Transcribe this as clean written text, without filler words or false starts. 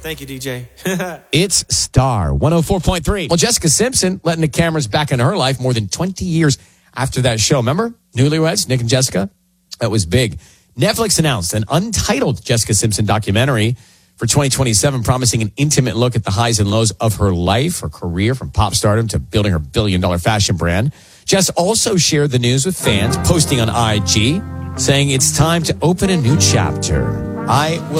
Thank you, DJ. It's Star 104.3. Well, Jessica Simpson letting the cameras back in her life more than 20 years after that show. Remember? Newlyweds, Nick and Jessica? That was big. Netflix announced an untitled Jessica Simpson documentary for 2027, promising an intimate look at the highs and lows of her life, her career, from pop stardom to building her billion-dollar fashion brand. Jess also shared the news with fans, posting on IG, saying it's time to open a new chapter. I will